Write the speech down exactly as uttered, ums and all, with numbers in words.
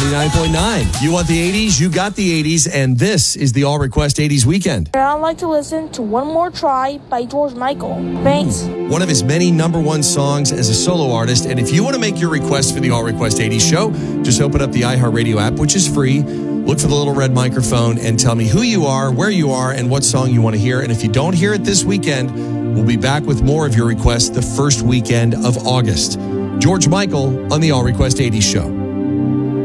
ninety-nine point nine. You want the eighties? You got the eighties, and this is the All Request eighties Weekend. I'd like to listen to One More Try by George Michael. Thanks. One of his many number one songs as a solo artist. And if you want to make your request for the All Request eighties show, just open up the iHeartRadio app, which is free. Look for the little red microphone and tell me who you are, where you are, and what song you want to hear. And if you don't hear it this weekend, we'll be back with more of your requests the first weekend of August. George Michael on the All Request eighties show.